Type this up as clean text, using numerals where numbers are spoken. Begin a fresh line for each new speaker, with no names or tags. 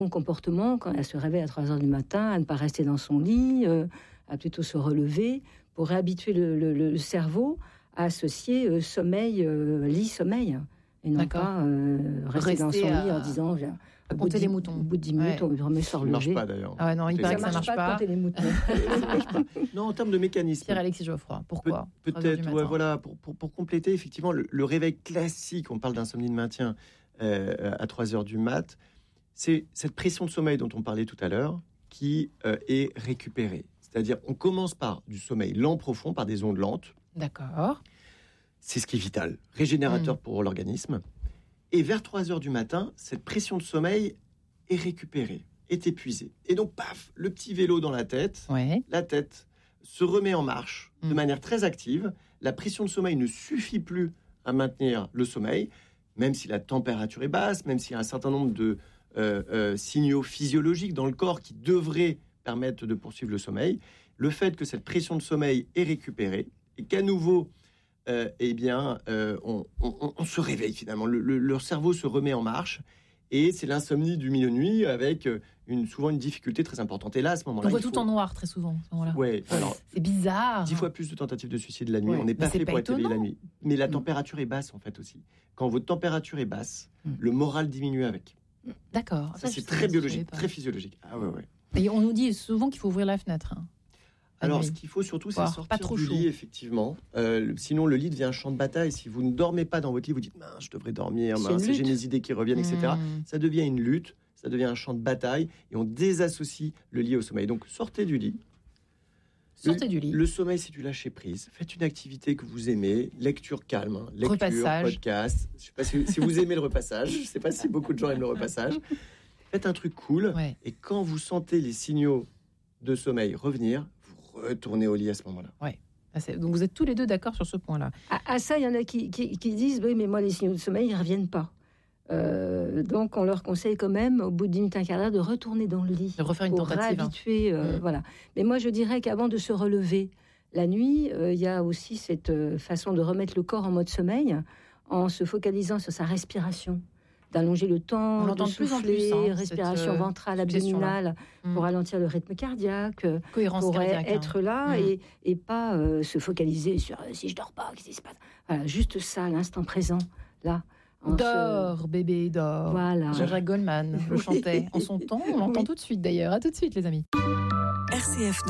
Bon comportement, quand elle se réveille à 3h du matin, à ne pas rester dans son lit, à plutôt se relever, pour réhabituer le cerveau à associer sommeil, lit-sommeil. Et non pas rester dans son lit en disant...
À compter les moutons.
Au bout de 10 minutes, on remet sur le
Ça marche pas d'ailleurs.
Ah ouais, non, il paraît que ça marche pas.
Compter les moutons.
Non, en termes de mécanisme.
Pierre-Alexis Geoffroy, pourquoi
Peut-être, voilà, pour compléter, effectivement, le réveil classique, on parle d'insomnie de maintien à 3h du mat', c'est cette pression de sommeil dont on parlait tout à l'heure qui est récupérée. C'est-à-dire, on commence par du sommeil lent profond, par des ondes lentes.
D'accord.
C'est ce qui est vital, régénérateur pour l'organisme. Et vers 3h du matin, cette pression de sommeil est récupérée, est épuisée. Et donc, paf, le petit vélo dans la tête, la tête se remet en marche de manière très active. La pression de sommeil ne suffit plus à maintenir le sommeil, même si la température est basse, même s'il y a un certain nombre de signaux physiologiques dans le corps qui devraient permettre de poursuivre le sommeil. Le fait que cette pression de sommeil est récupérée et qu'à nouveau... on se réveille finalement. Leur cerveau se remet en marche et c'est l'insomnie du milieu de nuit avec souvent une difficulté très importante. Et là, à ce moment-là,
on voit tout en noir très souvent. À ce moment-là.
Ouais, alors,
c'est bizarre.
10 fois plus de tentatives de suicide la nuit. On n'est pas fait pour être éveillé la nuit. Mais la température est basse en fait aussi. Quand votre température est basse, le moral diminue avec.
D'accord.
Ça c'est très biologique, très physiologique. Ah ouais.
Et on nous dit souvent qu'il faut ouvrir la fenêtre.
Alors, ce qu'il faut surtout, c'est sortir du lit, effectivement. Sinon, le lit devient un champ de bataille. Si vous ne dormez pas dans votre lit, vous dites « je devrais dormir, j'ai mes idées qui reviennent, etc. » Ça devient une lutte, ça devient un champ de bataille, et on désassocie le lit au sommeil. Donc, sortez du lit. Le sommeil, c'est du lâcher-prise. Faites une activité que vous aimez, lecture calme, lecture, podcast. Je ne sais pas si vous aimez le repassage. Je ne sais pas si beaucoup de gens aiment le repassage. Faites un truc cool, et quand vous sentez les signaux de sommeil revenir, retourner au lit à ce moment-là.
Ouais. Donc vous êtes tous les deux d'accord sur ce point-là.
À ça, il y en a qui disent oui, mais moi les signaux de sommeil ils reviennent pas. Donc on leur conseille quand même au bout de 10 minutes, un quart d'heure de retourner dans le lit,
de refaire une tentative.
Réhabituer, voilà. Mais moi je dirais qu'avant de se relever la nuit, il y a aussi cette façon de remettre le corps en mode sommeil en se focalisant sur sa respiration. D'allonger le temps, de souffler, respiration ventrale, abdominale, pour ralentir le rythme cardiaque,
cohérence cardiaque,
être là et pas se focaliser sur si je dors pas, qu'est-ce qui se passe. Voilà, juste ça, l'instant présent, là.
Dors, bébé, dors.
Voilà.
Jean-Jacques Goldman le chantait en son temps, on l'entend tout de suite d'ailleurs. À tout de suite les amis.
RCF